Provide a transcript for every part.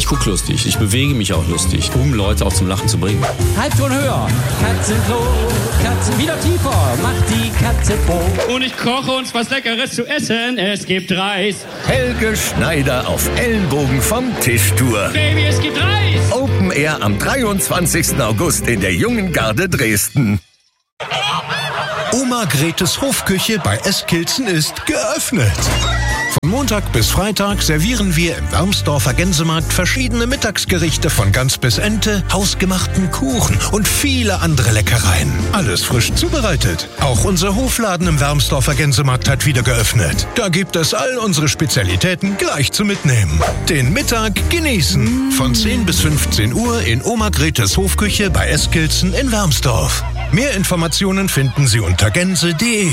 gucke lustig, ich bewege mich auch lustig, um Leute auch zum Lachen zu bringen. Halbton höher, Katzenklo, Katzen wieder tiefer, macht die Katze froh. Und ich koche uns was Leckeres zu essen, es gibt Reis. Helge Schneider auf Ellenbogen vom Tischtour. Baby, es gibt Reis. Open Air am 23. August in der Jungen Garde Dresden. Oma Gretes Hofküche bei Eskilzen ist geöffnet. Von Montag bis Freitag servieren wir im Wermsdorfer Gänsemarkt verschiedene Mittagsgerichte von Gans bis Ente, hausgemachten Kuchen und viele andere Leckereien. Alles frisch zubereitet. Auch unser Hofladen im Wermsdorfer Gänsemarkt hat wieder geöffnet. Da gibt es all unsere Spezialitäten gleich zu mitnehmen. Den Mittag genießen. Von 10 bis 15 Uhr in Oma Gretes Hofküche bei Eskilzen in Wermsdorf. Mehr Informationen finden Sie unter gänse.de.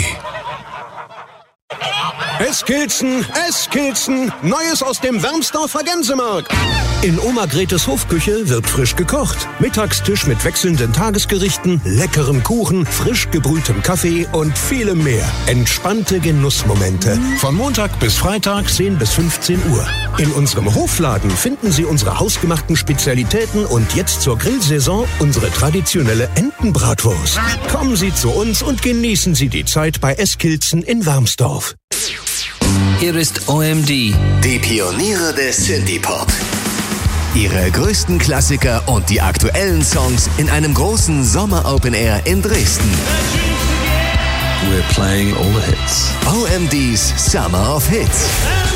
Eskilzen, Neues aus dem Wermsdorfer Gänsemarkt. In Oma Gretes Hofküche wird frisch gekocht. Mittagstisch mit wechselnden Tagesgerichten, leckerem Kuchen, frisch gebrühtem Kaffee und vielem mehr. Entspannte Genussmomente. Von Montag bis Freitag 10 bis 15 Uhr. In unserem Hofladen finden Sie unsere hausgemachten Spezialitäten und jetzt zur Grillsaison unsere traditionelle Entenbratwurst. Kommen Sie zu uns und genießen Sie die Zeit bei Eskilzen in Wermsdorf. Hier ist OMD, die Pioniere des Synthie-Pop. Ihre größten Klassiker und die aktuellen Songs in einem großen Sommer-Open-Air in Dresden. we're playing all the hits. OMD's Summer of Hits.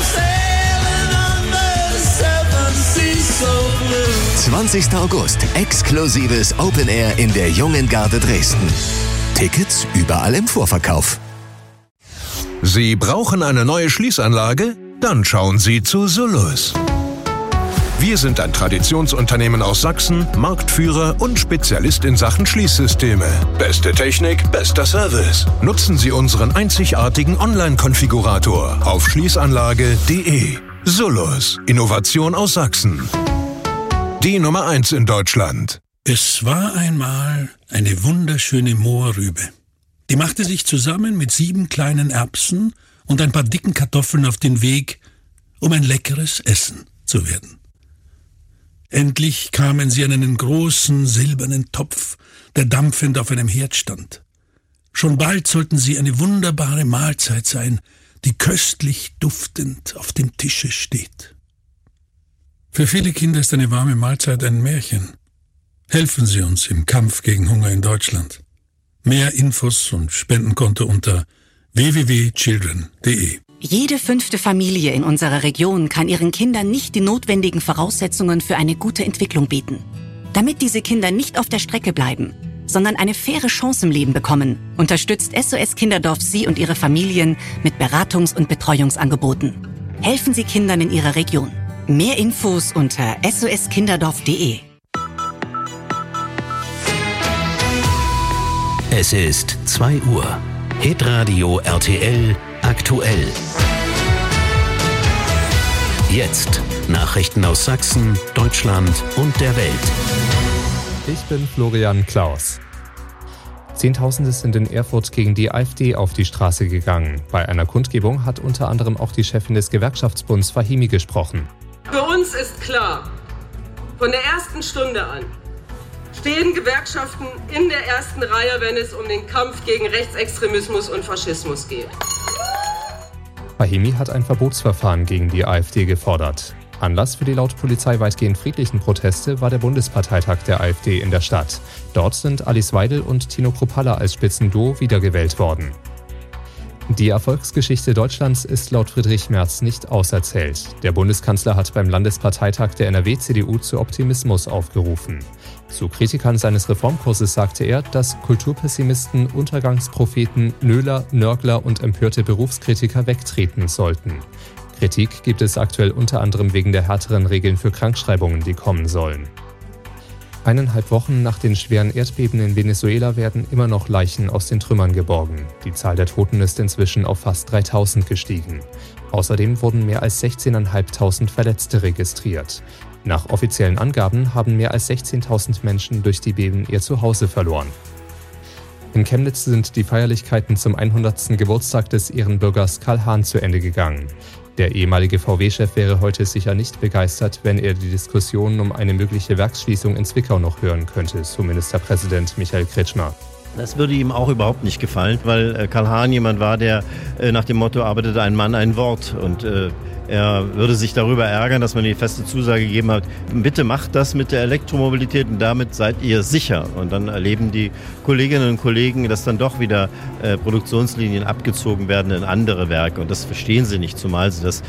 20. August, exklusives Open-Air in der Jungen Garde Dresden. Tickets überall im Vorverkauf. Sie brauchen eine neue Schließanlage? Dann schauen Sie zu Sullus. Wir sind ein Traditionsunternehmen aus Sachsen, Marktführer und Spezialist in Sachen Schließsysteme. Beste Technik, bester Service. Nutzen Sie unseren einzigartigen Online-Konfigurator auf schließanlage.de. Sullus, Innovation aus Sachsen. Die Nummer 1 in Deutschland. Es war einmal eine wunderschöne Mohrrübe. Die machte sich zusammen mit 7 kleinen Erbsen und ein paar dicken Kartoffeln auf den Weg, um ein leckeres Essen zu werden. Endlich kamen sie an einen großen silbernen Topf, der dampfend auf einem Herd stand. Schon bald sollten sie eine wunderbare Mahlzeit sein, die köstlich duftend auf dem Tische steht. Für viele Kinder ist eine warme Mahlzeit ein Märchen. Helfen Sie uns im Kampf gegen Hunger in Deutschland. Mehr Infos und Spendenkonto unter www.children.de. Jede 5. Familie in unserer Region kann ihren Kindern nicht die notwendigen Voraussetzungen für eine gute Entwicklung bieten. Damit diese Kinder nicht auf der Strecke bleiben, sondern eine faire Chance im Leben bekommen, unterstützt SOS Kinderdorf Sie und Ihre Familien mit Beratungs- und Betreuungsangeboten. Helfen Sie Kindern in Ihrer Region. Mehr Infos unter soskinderdorf.de. Es ist 2 Uhr. Hitradio RTL aktuell. Jetzt Nachrichten aus Sachsen, Deutschland und der Welt. Ich bin Florian Klaus. Zehntausende sind in Erfurt gegen die AfD auf die Straße gegangen. Bei einer Kundgebung hat unter anderem auch die Chefin des Gewerkschaftsbunds Fahimi gesprochen. Für uns ist klar, von der ersten Stunde an stehen Gewerkschaften in der ersten Reihe, wenn es um den Kampf gegen Rechtsextremismus und Faschismus geht. Fahimi hat ein Verbotsverfahren gegen die AfD gefordert. Anlass für die laut Polizei weitgehend friedlichen Proteste war der Bundesparteitag der AfD in der Stadt. Dort sind Alice Weidel und Tino Kruppalla als Spitzenduo wiedergewählt worden. Die Erfolgsgeschichte Deutschlands ist laut Friedrich Merz nicht auserzählt. Der Bundeskanzler hat beim Landesparteitag der NRW-CDU zu Optimismus aufgerufen. Zu Kritikern seines Reformkurses sagte er, dass Kulturpessimisten, Untergangspropheten, Nöler, Nörgler und empörte Berufskritiker wegtreten sollten. Kritik gibt es aktuell unter anderem wegen der härteren Regeln für Krankschreibungen, die kommen sollen. 1,5 Wochen nach den schweren Erdbeben in Venezuela werden immer noch Leichen aus den Trümmern geborgen. Die Zahl der Toten ist inzwischen auf fast 3.000 gestiegen. Außerdem wurden mehr als 16.500 Verletzte registriert. Nach offiziellen Angaben haben mehr als 16.000 Menschen durch die Beben ihr Zuhause verloren. In Chemnitz sind die Feierlichkeiten zum 100. Geburtstag des Ehrenbürgers Karl Hahn zu Ende gegangen. Der ehemalige VW-Chef wäre heute sicher nicht begeistert, wenn er die Diskussionen um eine mögliche Werksschließung in Zwickau noch hören könnte, so Ministerpräsident Michael Kretschmer. Das würde ihm auch überhaupt nicht gefallen, weil Karl Hahn jemand war, der nach dem Motto arbeitet ein Mann, ein Wort. Und er würde sich darüber ärgern, dass man die feste Zusage gegeben hat, bitte macht das mit der Elektromobilität und damit seid ihr sicher. Und dann erleben die Kolleginnen und Kollegen, dass dann doch wieder Produktionslinien abgezogen werden in andere Werke. Und das verstehen sie nicht, zumal sie das